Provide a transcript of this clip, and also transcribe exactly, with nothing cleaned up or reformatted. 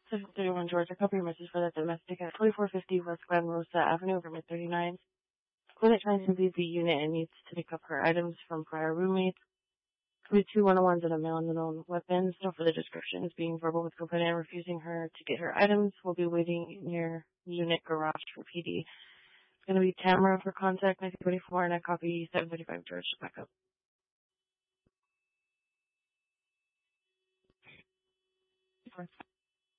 seven thirty-one Georgia. Copy your message for that domestic at twenty-four fifty West Glen Rosa Avenue, Vermont thirty-nine. Clinic trying to leave the unit and needs to pick up her items from prior roommates. With two one-on-ones and a male unknown weapons. No further descriptions. Being verbal with complainant and refusing her to get her items. We'll be waiting near unit garage for P D. It's going to be Tamara for contact nineteen twenty-four, and I copy seven thirty-five George back up.